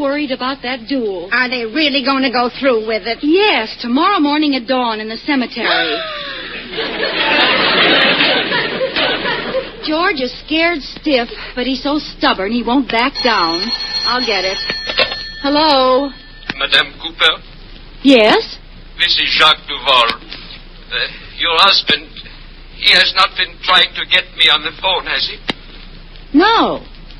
worried about that duel. Are they really going to go through with it? Yes, tomorrow morning at dawn in the cemetery. George is scared stiff, but he's so stubborn he won't back down. I'll get it. Hello? Madame Cooper? Yes? This is Jacques Duval. Your husband, he has not been trying to get me on the phone, has he? No.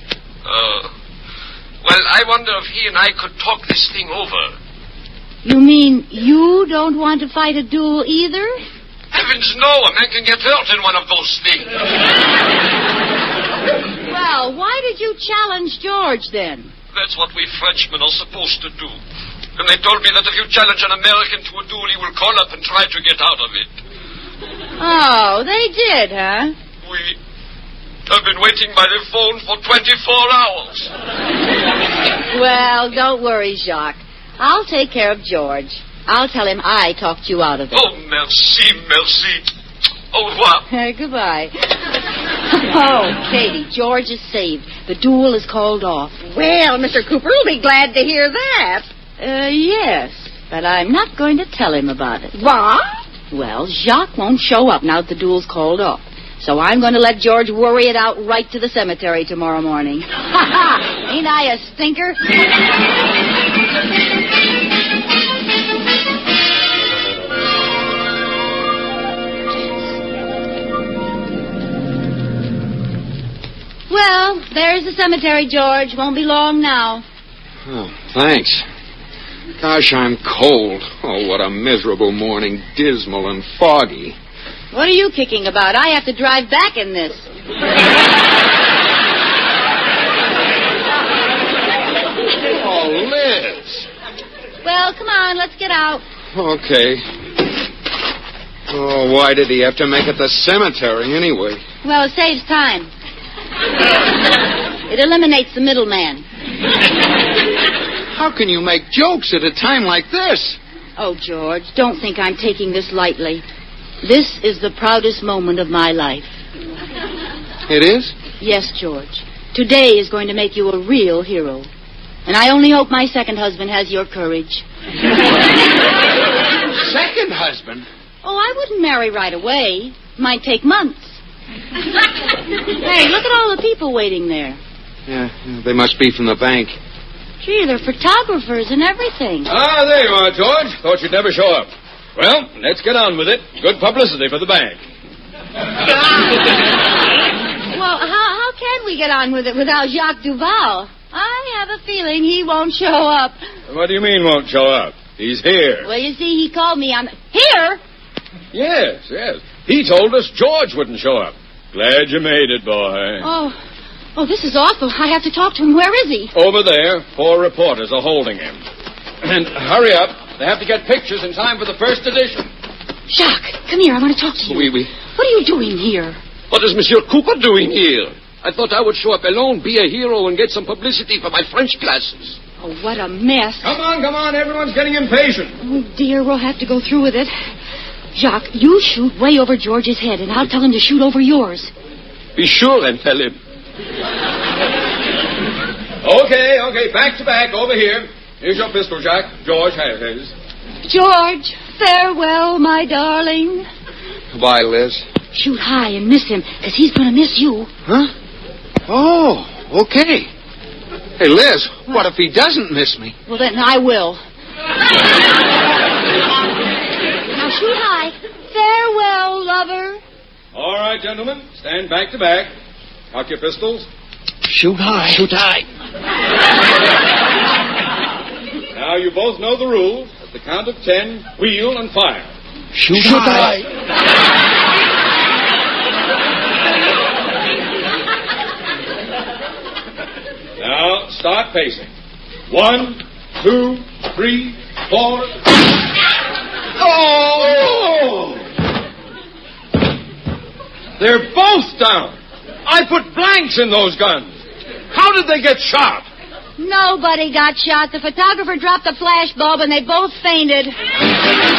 Well, I wonder if he and I could talk this thing over. You mean you don't want to fight a duel either? Heavens, no. A man can get hurt in one of those things. Well, why did you challenge George, then? That's what we Frenchmen are supposed to do. And they told me that if you challenge an American to a duel, he will call up and try to get out of it. Oh, they did, huh? We have been waiting by the phone for 24 hours. Well, don't worry, Jacques. I'll take care of George. I'll tell him I talked you out of it. Oh, merci, merci. Au revoir. Goodbye. Oh, Katie, George is saved. The duel is called off. Well, Mr. Cooper will be glad to hear that. Yes, but I'm not going to tell him about it. What? Well, Jacques won't show up now that the duel's called off. So I'm going to let George worry it out right to the cemetery tomorrow morning. Ain't I a stinker? Well, there's the cemetery, George. Won't be long now. Oh, thanks. Gosh, I'm cold. Oh, what a miserable morning. Dismal and foggy. What are you kicking about? I have to drive back in this. Oh, Liz. Well, come on, let's get out. Okay. Oh, why did he have to make it the cemetery anyway? Well, it saves time. It eliminates the middleman. How can you make jokes at a time like this? Oh, George, don't think I'm taking this lightly. This is the proudest moment of my life. It is? Yes, George. Today is going to make you a real hero. And I only hope my second husband has your courage. Second husband? Oh, I wouldn't marry right away. Might take months. Hey, look at all the people waiting there. Yeah, they must be from the bank. Gee, they're photographers and everything. Ah, there you are, George. Thought you'd never show up. Well, let's get on with it. Good publicity for the bank. Well, how can we get on with it without Jacques Duval? I have a feeling he won't show up. What do you mean won't show up? He's here. Well, you see, he called me on... Here? Yes. He told us George wouldn't show up. Glad you made it, boy. Oh, this is awful. I have to talk to him. Where is he? Over there, 4 reporters are holding him. And hurry up. They have to get pictures in time for the first edition. Jacques, come here. I want to talk to you. Oui. What are you doing here? What is Monsieur Cooper doing here? I thought I would show up alone, be a hero, and get some publicity for my French classes. Oh, what a mess. Come on. Everyone's getting impatient. Oh, dear, we'll have to go through with it. Jacques, you shoot way over George's head, and I'll tell him to shoot over yours. Be sure and tell him. Okay. Back to back, over here. Here's your pistol, Jacques. George has his. George, farewell, my darling. Goodbye, Liz. Shoot high and miss him, because he's going to miss you. Huh? Oh, okay. Hey, Liz, what if he doesn't miss me? Well, then I will. Now shoot high. Farewell, lover. All right, gentlemen. Stand back to back. Cock your pistols. Shoot high. Shoot high. Now, you both know the rules. At the count of 10, wheel and fire. Shoot high. Now, start pacing. 1, 2, 3, 4. Oh! They're both down. I put blanks in those guns. How did they get shot? Nobody got shot. The photographer dropped a flash bulb and they both fainted.